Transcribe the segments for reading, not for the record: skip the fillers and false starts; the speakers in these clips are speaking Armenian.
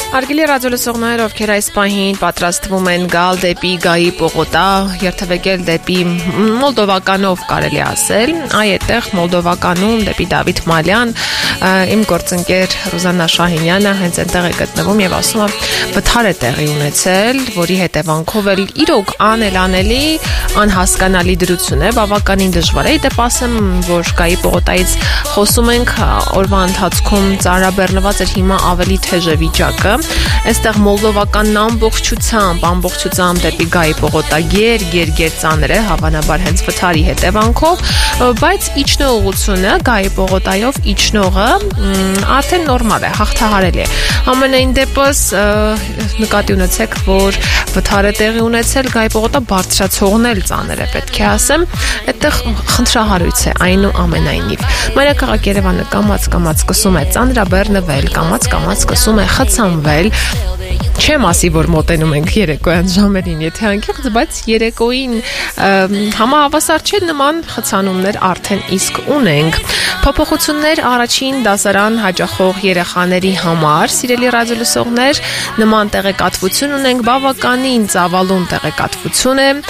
Արգելի ռադիոլսողներ, ովքեր այս պահին պատրաստվում են գալ դեպի Գայի պողոտա, երթևեկել դեպի Մոլդովականով կարելի ասել, այդտեղ Մոլդովականում դեպի Դավիթ Մալյան, իմ գործընկեր Ռուզաննա Շահինյանը հենց այնտեղ է գտնվում եւ ասում է, վթար է տեղի ունեցել, որի հետևանքով էլ իրոք անելանելի, անհասկանալի դրություն է, բավականին դժվար է։ Դեպ ասեմ, որ Գայի պողոտայից խոսում ենք, օրվա ընթացքում ծանրաբեռնված էր հիմա ավելի թեժ է վիճակը։ Այստեղ մոլդովականն ամբողջությամբ դեպի Գայի պողոտա գեր ծանր է, հավանաբար հենց վթարի հետևանքով, բայց իջնող ուղղությունը Գայի պողոտայով իջնողը արդեն նորմալ է, հաղթահարելի է։ Ամենայն դեպս նկատի ունեցեք, որ վթարը տեղի ունեցել Գայի պողոտա բարձրացողն էլ ծանր է, պետք է ասեմ, այդտեղ խնդրահարույց է այնուամենայնիվ։ Մայրաքաղաք Երևանը կամաց սկսում է ծանրաբեռնվել, կամաց սկսում է խցանվել։ Չեմ ասի, որ մոտենում ենք երեկոյան ժամերին, եթե անկեղծ, բայց երեկոյին համահավասար չէ, նման խցանումներ արդեն իսկ ունենք։ Փոփոխություններ առաջին դասարան հաճախող երեխաների համար, սիրելի ռադիոլսողներ, նման տեղեկատվություն ունենք, բավականին ծավալուն տեղեկատվություն է։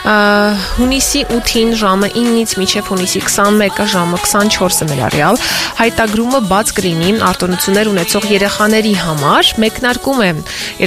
Հունիսի 8-ին ժամը 9-ից մինչև հունիսի 21-ը ժամը 24-ը ներառյալ հայտագրումը բաց կլինի արտոնություններ ունեցող երեխաների համար, մեկնարկում է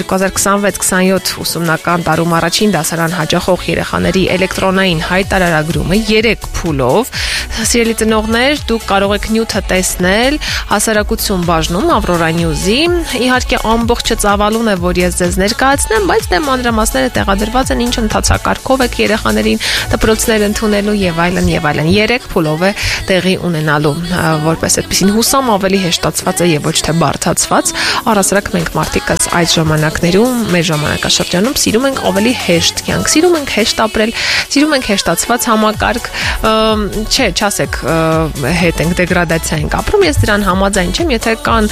2026-27 ուսումնական տարում առաջին դասարան հաճախող երեխաների էլեկտրոնային հայտարարագրումը 3 փուլով։ Սիրելի ծնողներ, դուք կարող եք նյութը տեսնել հասարակություն բաժնում Ավրորա Նյուզի։ Իհարկե ամբողջը ծավալուն է, որ ես ձեզ ներկայացնեմ, բայց դե մանրամասները տեղադրված են, ինչ ընթացակարգով եք երեխաներին դպրոցներ ընդունելու եւ այլն։ 3 փուլով է տեղի ունենալու, որպես այդպեսին հուսամ ավելի հեշտացված է եւ ոչ թե բարդացված։ Առասարակ մենք մարդիկս այդ ժամանակներում, մեր ժամանակաշրջանում սիրում ենք ավելի հեշտ կյանք, սիրում ենք հեշտ ապրել, սիրում ենք հեշտացված համակարգ, չասեք հետ ենք դեգրադացիա ենք ապրում, ես դրան համաձայն չեմ, եթե կան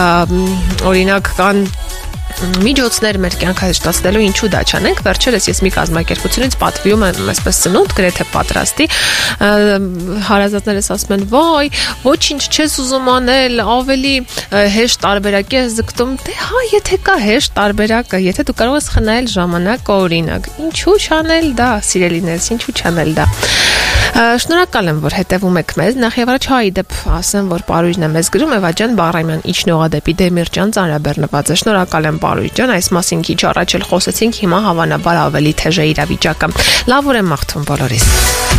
օրինակ կան միջոցներ մեր կյանքը հեշտացնելու, ինչու դա չանենք։ Վերջերս ես մի կազմակերպությունից պատվիում եմ այսպես ծնունդ գրեթե պատրաստի, հարազատներս ասում են, վայ, ոչինչ չես ուզում անել, ավելի հեշտ տարբերակ ես ձգտում, դե հա, եթե կա հեշտ տարբերակը, եթե դու կարող ես խնայել ժամանակ, օրինակ, ինչու չանել դա, սիրելիներս, ինչու չանել դա։ Շնորհակալ եմ, որ հետևում եք մեզ։ Նախ եւ առաջ հայի դեպ ասեմ, որ Պարույրն է մեզ գրում, Էվա ջան, Բաղրամյան իջնողա դեպի Դեմիրճան ծանրաբեռնված է։ Շնորհակալ եմ, Պարույր ջան, այս մասին քիչ առաջ էլ խոսեցինք, հիմա հավանաբար ավելի թեժ է իրավիճակը։ Լավ օր եմ մաղթում բոլորիս։